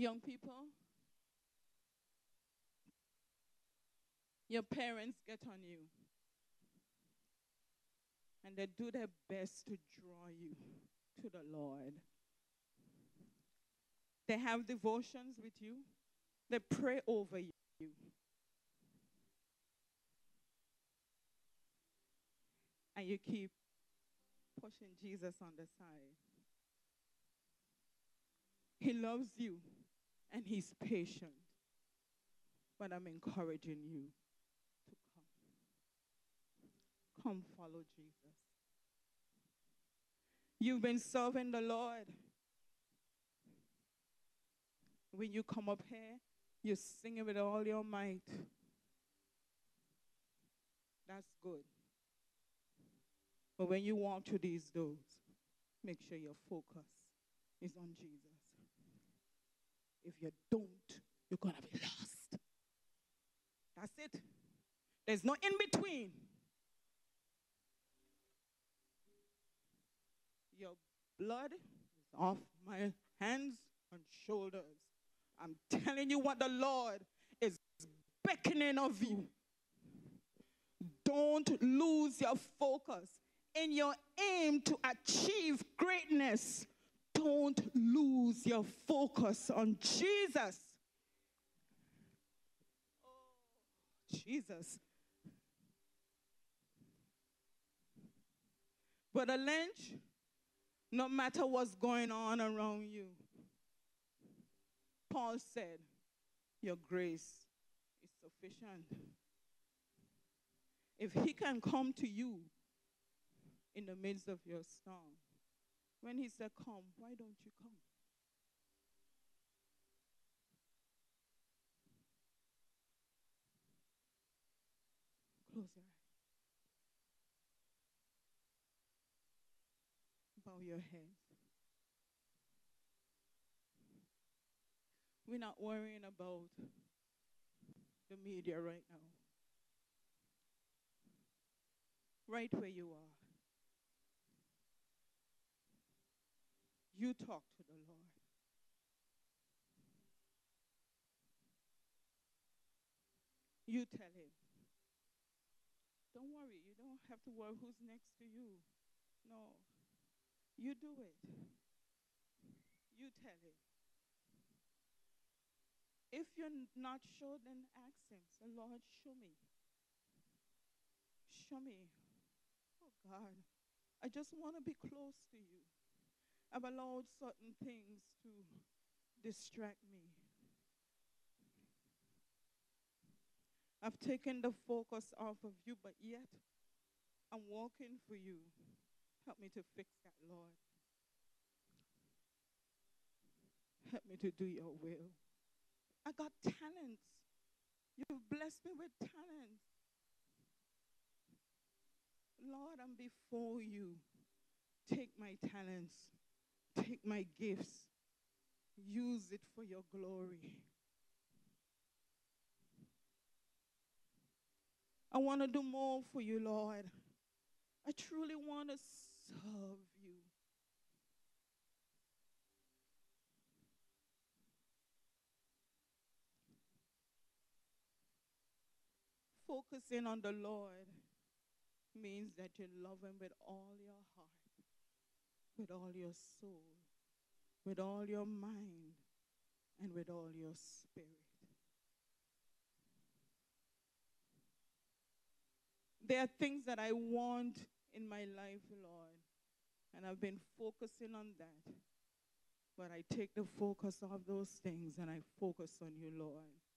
Young people, your parents get on you, and they do their best to draw you to the Lord. They have devotions with you, they pray over you. And you keep pushing Jesus on the side. He loves you and he's patient. But I'm encouraging you to come. Come follow Jesus. You've been serving the Lord. When you come up here, you sing it with all your might. That's good. But when you walk through these doors, make sure your focus is on Jesus. If you don't, you're going to be lost. That's it. There's no in between. Your blood is off my hands and shoulders. I'm telling you what the Lord is beckoning of you. Don't lose your focus. In your aim to achieve greatness, don't lose your focus on Jesus. Oh, Jesus. Brother Lynch, no matter what's going on around you, Paul said, your grace is sufficient. If he can come to you in the midst of your storm, when he said, come, why don't you come? Close your eyes. Bow your heads. We're not worrying about the media right now. Right where you are. You talk to the Lord. You tell him. Don't worry. You don't have to worry who's next to you. No. You do it. You tell him. If you're not sure, then ask him. Say, Lord, show me. Show me. Oh, God, I just want to be close to you. I've allowed certain things to distract me. I've taken the focus off of you, but yet I'm walking for you. Help me to fix that, Lord. Help me to do your will. I got talents. You've blessed me with talents. Lord, I'm before you. Take my talents. Take my gifts. Use it for your glory. I want to do more for you, Lord. I truly want to serve you. Focusing on the Lord means that you love him with all your heart, with all your soul, with all your mind, and with all your spirit. There are things that I want in my life, Lord, and I've been focusing on that. But I take the focus off those things and I focus on you, Lord.